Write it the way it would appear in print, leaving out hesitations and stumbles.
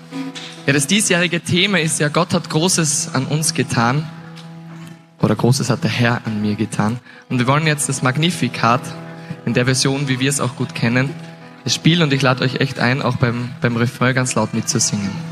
Ja, das diesjährige Thema ist ja, Gott hat Großes an uns getan. Oder Großes hat der Herr an mir getan. Und wir wollen jetzt das Magnificat in der Version, wie wir es auch gut kennen, spielen. Und ich lade euch echt ein, auch beim Refrain ganz laut mitzusingen.